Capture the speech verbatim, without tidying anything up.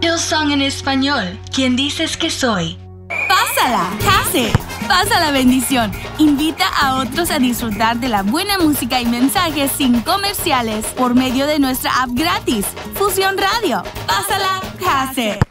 Hillsong en español. ¿Quién dices que soy? Pásala, Case. Pasa la bendición. Invita a otros a disfrutar de la buena música y mensajes sin comerciales por medio de nuestra app gratis, Fusión Radio. Pásala, Case.